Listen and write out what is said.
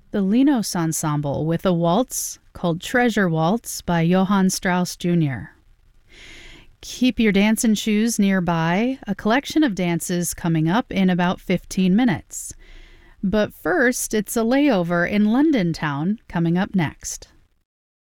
The Linos Ensemble with a waltz called Treasure Waltz by Johann Strauss Jr. Keep your dancing shoes nearby, a collection of dances coming up in about 15 minutes. But first, it's a layover in London town coming up next.